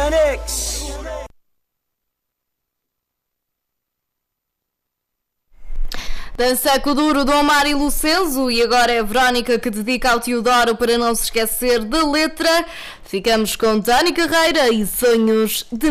X. Dança Kuduro do Omar e Lucenzo, e agora é a Verónica que dedica ao Teodoro para não se esquecer da letra. Ficamos com Tânia Carreira e Sonhos de